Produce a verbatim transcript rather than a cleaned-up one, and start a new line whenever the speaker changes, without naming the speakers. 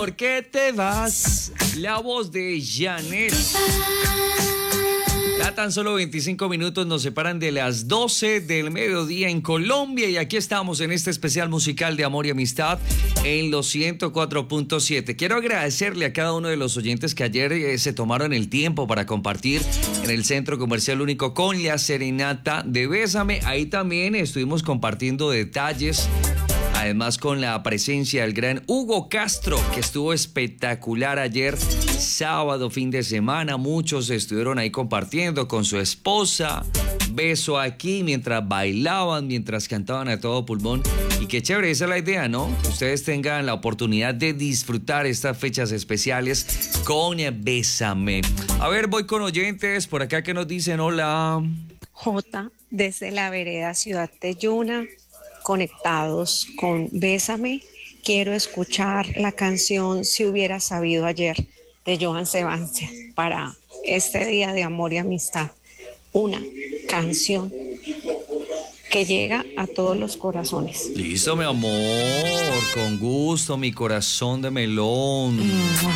¿por qué te vas? La voz de Janet. Ya tan solo veinticinco minutos nos separan de las doce del mediodía en Colombia y aquí estamos en este especial musical de Amor y Amistad en los ciento cuatro punto siete. Quiero agradecerle a cada uno de los oyentes que ayer eh, se tomaron el tiempo para compartir en el Centro Comercial Único con la serenata de Bésame. Ahí también estuvimos compartiendo detalles. Además, con la presencia del gran Hugo Castro, que estuvo espectacular ayer, sábado, fin de semana. Muchos estuvieron ahí compartiendo con su esposa. Beso aquí mientras bailaban, mientras cantaban a todo pulmón. Y qué chévere, esa es la idea, ¿no? Que ustedes tengan la oportunidad de disfrutar estas fechas especiales con Bésame. A ver, voy con oyentes por acá que nos dicen hola.
J, desde la vereda Ciudad de Yuna. Conectados con Bésame, quiero escuchar la canción Si hubiera sabido ayer de Joan Sebastián para este día de amor y amistad. Una canción que llega a todos los corazones.
Listo, mi amor, con gusto, mi corazón de melón.